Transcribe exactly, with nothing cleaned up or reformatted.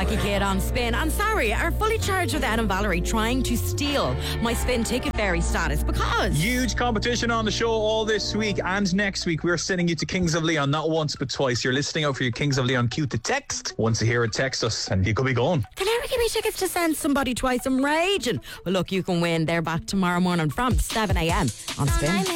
Jackie Kidd on Spin. And sorry, are fully charged with Ed and Valerie trying to steal my Spin Ticket Fairy status because... Huge competition on the show all this week and next week. We're sending you to Kings of Leon, not once but twice. You're listening out for your Kings of Leon cue to text. Once you hear it, text us and you could be going. Can ever give me tickets to send somebody twice? I'm raging. Well, look, you can win. They're back tomorrow morning from seven a.m. on Spin.